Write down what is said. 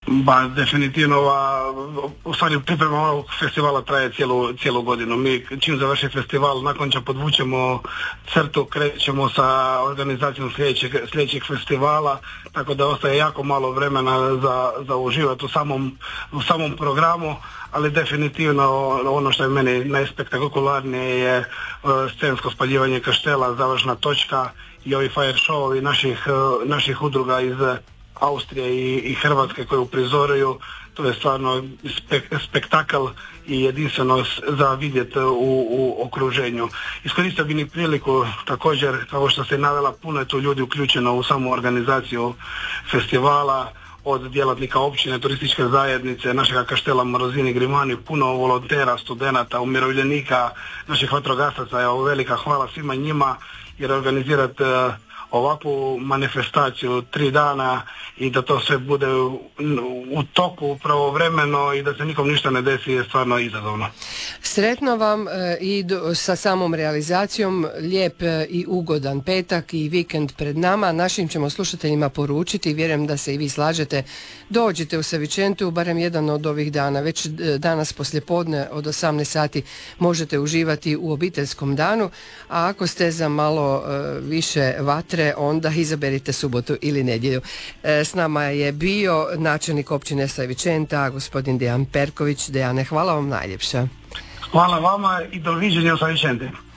Ba, definitivno u stvari priprema ovog festivala traje cijelu godinu. Mi čim završi festival, nakon čega podvučemo crtu, krećemo sa organizacijom sljedećeg festivala, tako da ostaje jako malo vremena za uživati u samom programu, ali definitivno ono što je meni najspektakularnije je scensko spaljivanje kaštela, završna točka i ovi fire show-ovi naših udruga iz Austrije i Hrvatske koje uprizoruju. To je stvarno spektakl i jedinstveno za vidjeti u okruženju. Iskoristio bih i priliku također, kao što se navela, puno je tu ljudi uključeno u samu organizaciju festivala, od djelatnika općine, turističke zajednice, našega kaštela Morozini Grimani, puno volontera, studenata, umirovljenika, naših vatrogasaca. Evo, velika hvala svima njima jer organizirati ovakvu manifestaciju 3 dana i da to sve bude u toku pravovremeno i da se nikom ništa ne desi je stvarno izazovno. Sretno vam i sa samom realizacijom, lijep i ugodan petak i vikend pred nama. Našim ćemo slušateljima poručiti, vjerujem da se i vi slažete, dođite u Savičentu barem jedan od ovih dana. Već danas poslijepodne od 18 sati možete uživati u obiteljskom danu, a ako ste za malo više vatre, onda izaberite subotu ili nedjelju. S nama je bio načelnik općine Savičenta, gospodin Dejan Perković. Dejane, hvala vam najljepša. Hvala vama i doviđenja u Savičenti.